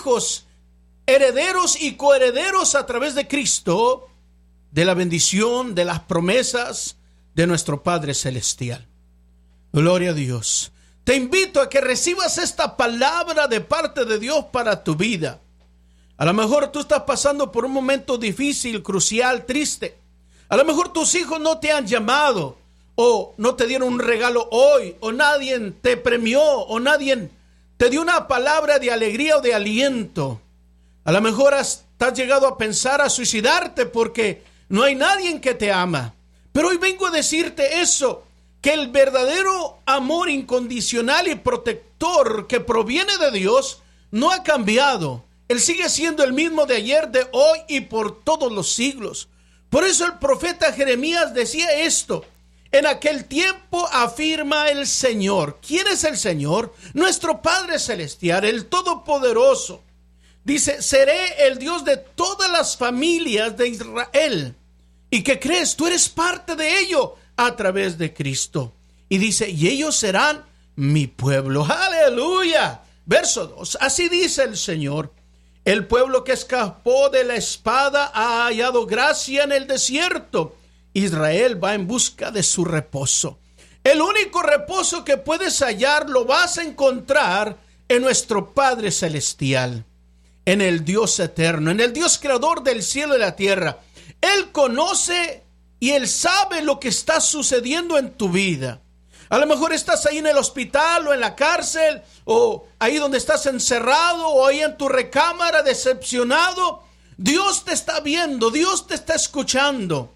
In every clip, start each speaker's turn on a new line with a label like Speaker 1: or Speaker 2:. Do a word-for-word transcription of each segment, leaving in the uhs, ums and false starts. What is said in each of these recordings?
Speaker 1: hijos, herederos y coherederos a través de Cristo, de la bendición, de las promesas de nuestro Padre Celestial. Gloria a Dios. Te invito a que recibas esta palabra de parte de Dios para tu vida. A lo mejor tú estás pasando por un momento difícil, crucial, triste. A lo mejor tus hijos no te han llamado, o no te dieron un regalo hoy, o nadie te premió, o nadie te dio una palabra de alegría o de aliento. A lo mejor has, has llegado a pensar a suicidarte porque no hay nadie que te ama. Pero hoy vengo a decirte eso, que el verdadero amor incondicional y protector que proviene de Dios no ha cambiado. Él sigue siendo el mismo de ayer, de hoy y por todos los siglos. Por eso el profeta Jeremías decía esto: en aquel tiempo afirma el Señor. ¿Quién es el Señor? Nuestro Padre Celestial, el Todopoderoso. Dice: seré el Dios de todas las familias de Israel. ¿Y qué crees? Tú eres parte de ello a través de Cristo. Y dice: y ellos serán mi pueblo. ¡Aleluya! Verso dos. Así dice el Señor: el pueblo que escapó de la espada ha hallado gracia en el desierto. Israel va en busca de su reposo. El único reposo que puedes hallar lo vas a encontrar en nuestro Padre Celestial, en el Dios eterno, en el Dios creador del cielo y la tierra. Él conoce y Él sabe lo que está sucediendo en tu vida. A lo mejor estás ahí en el hospital o en la cárcel, o ahí donde estás encerrado, o ahí en tu recámara decepcionado. Dios te está viendo, Dios te está escuchando.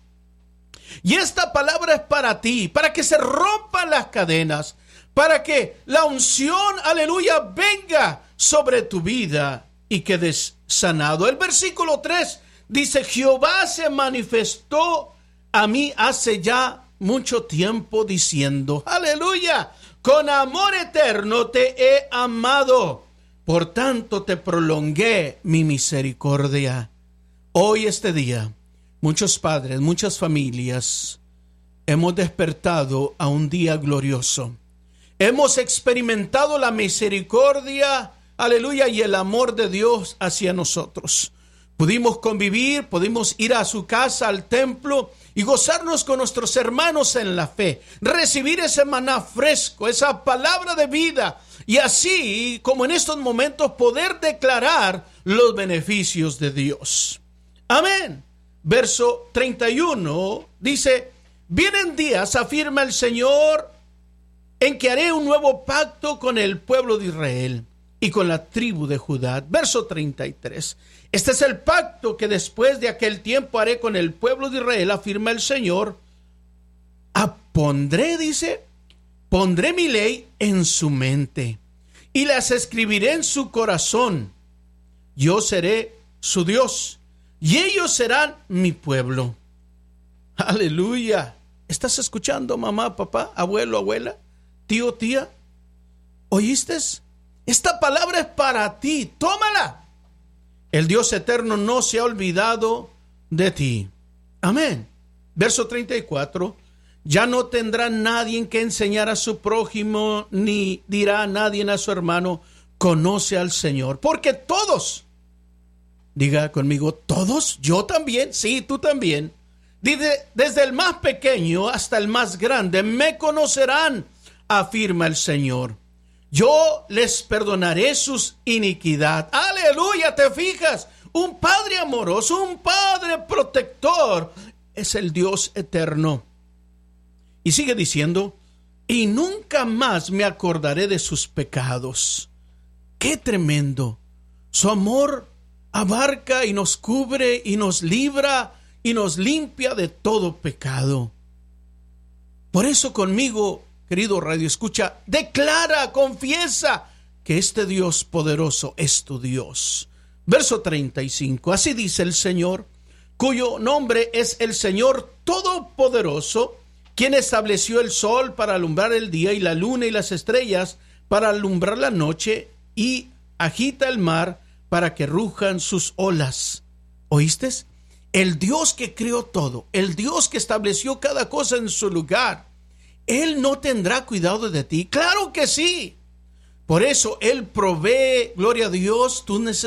Speaker 1: Y esta palabra es para ti, para que se rompan las cadenas, para que la unción, aleluya, venga sobre tu vida y quedes sanado. El versículo tres dice: Jehová se manifestó a mí hace ya mucho tiempo diciendo, aleluya, con amor eterno te he amado, por tanto te prolongué mi misericordia. Hoy, este día, muchos padres, muchas familias hemos despertado a un día glorioso. Hemos experimentado la misericordia, aleluya, y el amor de Dios hacia nosotros. Pudimos convivir, pudimos ir a su casa, al templo, y gozarnos con nuestros hermanos en la fe. Recibir ese maná fresco, esa palabra de vida. Y así, como en estos momentos, poder declarar los beneficios de Dios. Amén. Verso treinta y uno dice: vienen días, afirma el Señor, en que haré un nuevo pacto con el pueblo de Israel y con la tribu de Judá. Verso treinta y tres. Este es el pacto que después de aquel tiempo haré con el pueblo de Israel, afirma el Señor. Pondré, dice, pondré mi ley en su mente y las escribiré en su corazón. Yo seré su Dios y ellos serán mi pueblo. Aleluya. ¿Estás escuchando, mamá, papá, abuelo, abuela, tío, tía? ¿Oíste? Esta palabra es para ti. Tómala. El Dios eterno no se ha olvidado de ti. Amén. Verso treinta y cuatro. Ya no tendrá nadie que enseñar a su prójimo, ni dirá a nadie a su hermano, conoce al Señor. Porque todos, diga conmigo, todos, yo también, sí, tú también. Dice, desde el más pequeño hasta el más grande, me conocerán, afirma el Señor. Yo les perdonaré sus iniquidad. Aleluya, ¿te fijas? Un Padre amoroso, un Padre protector, es el Dios eterno. Y sigue diciendo, y nunca más me acordaré de sus pecados. ¡Qué tremendo! Su amor abarca y nos cubre y nos libra y nos limpia de todo pecado. Por eso conmigo, querido Radio Escucha, declara, confiesa que este Dios poderoso es tu Dios. Verso treinta y cinco, así dice el Señor, cuyo nombre es el Señor Todopoderoso, quien estableció el sol para alumbrar el día y la luna y las estrellas para alumbrar la noche, y agita el mar para que rujan sus olas. ¿Oíste? El Dios que creó todo, el Dios que estableció cada cosa en su lugar, Él no tendrá cuidado de ti. Claro que sí. Por eso Él provee, gloria a Dios, tus necesidades.